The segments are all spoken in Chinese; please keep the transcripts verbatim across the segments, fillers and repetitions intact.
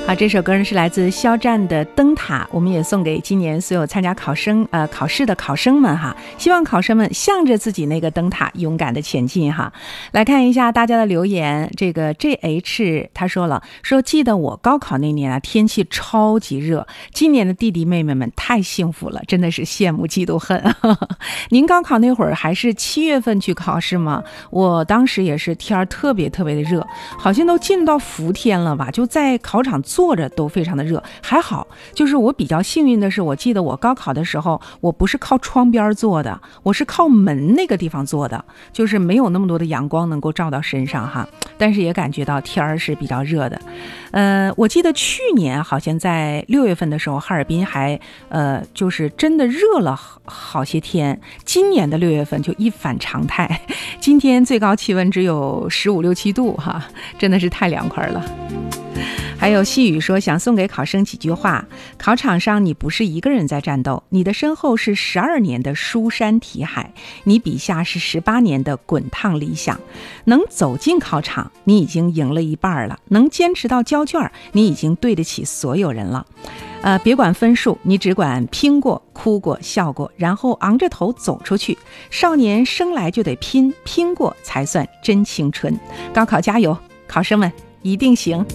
好，这首歌呢是来自肖战的《灯塔》，我们也送给今年所有参加考生呃考试的考生们哈，希望考生们向着自己那个灯塔勇敢的前进哈。来看一下大家的留言，这个 J H 他说了，说记得我高考那年啊，天气超级热，今年的弟弟妹妹们太幸福了，真的是羡慕嫉妒恨。您高考那会儿还是七月份去考试吗？我当时也是天儿特别特别的热，好像都进到伏天了吧，就在考场坐着都非常的热。还好就是我比较幸运的是，我记得我高考的时候我不是靠窗边坐的，我是靠门那个地方坐的，就是没有那么多的阳光能够照到身上哈，但是也感觉到天儿是比较热的。呃，我记得去年好像在六月份的时候，哈尔滨还呃就是真的热了好些天，今年的六月份就一反常态，今天最高气温只有十五六七度哈，真的是太凉快了。还有细雨说，想送给考生几句话：考场上你不是一个人在战斗，你的身后是十二年的书山题海，你笔下是十八年的滚烫理想。能走进考场，你已经赢了一半了；能坚持到交卷，你已经对得起所有人了。呃，别管分数，你只管拼过、哭过、笑过，然后昂着头走出去。少年生来就得拼，拼过才算真青春。高考加油，考生们一定行。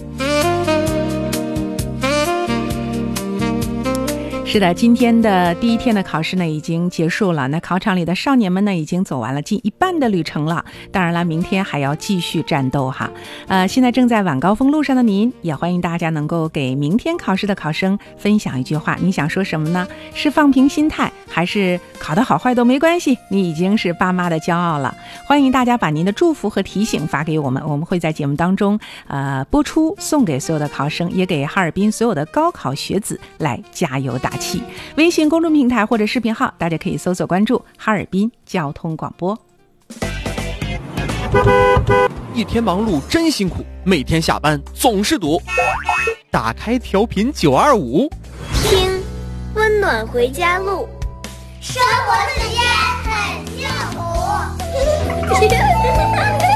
是的，今天的第一天的考试呢已经结束了，那考场里的少年们呢已经走完了近一半的旅程了，当然了，明天还要继续战斗哈。呃，现在正在晚高峰路上的您，也欢迎大家能够给明天考试的考生分享一句话，你想说什么呢？是放平心态，还是考得好坏都没关系，你已经是爸妈的骄傲了？欢迎大家把您的祝福和提醒发给我们，我们会在节目当中呃播出，送给所有的考生，也给哈尔滨所有的高考学子来加油打气。微信公众平台或者视频号，大家可以搜索关注哈尔滨交通广播。 一天忙碌真辛苦，每天下班总是堵。打开调频九二五， 听温暖回家路，生活时间很幸福。